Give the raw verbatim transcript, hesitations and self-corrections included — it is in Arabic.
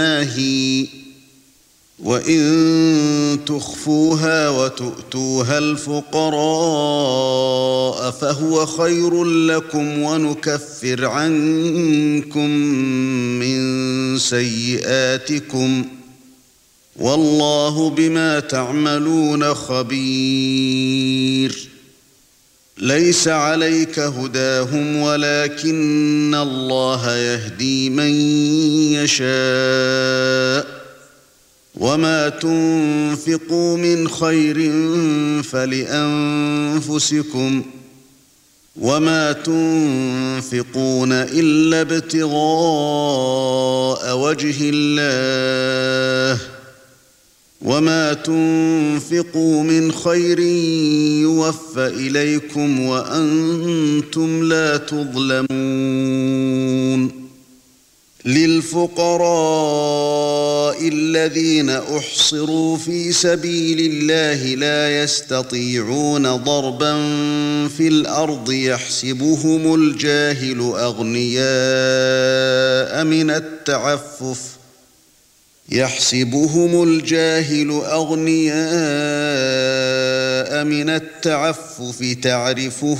وَإِن تُخْفُوهَا وَتُؤْتُوهَا الْفُقَرَاءَ فَهُوَ خَيْرٌ لَّكُمْ وَنُكَفِّرْ عَنكُم مِّن سَيِّئَاتِكُمْ وَاللَّهُ بِمَا تَعْمَلُونَ خَبِيرٌ. لَيْسَ عَلَيْكَ هُدَاهُمْ وَلَكِنَّ اللَّهَ يَهْدِي مَن يَشَاءُ وَمَا تُنفِقُوا مِنْ خَيْرٍ فَلِأَنفُسِكُمْ وَمَا تُنفِقُونَ إِلَّا ابْتِغَاءَ وَجْهِ اللَّهِ وَمَا تُنفِقُوا مِنْ خَيْرٍ يُوَفَّ إِلَيْكُمْ وَأَنْتُمْ لَا تُظْلَمُونَ. لِلْفُقَرَاءِ الَّذِينَ أُحْصِرُوا فِي سَبِيلِ اللَّهِ لا يَسْتَطِيعُونَ ضَرْبًا فِي الْأَرْضِ يَحْسَبُهُمُ الْجَاهِلُ أَغْنِيَاءَ مِنَ التَّعَفُّفِ يَحْسَبُهُمُ الْجَاهِلُ أَغْنِيَاءَ مِنَ التَّعَفُّفِ تَعْرِفُهُم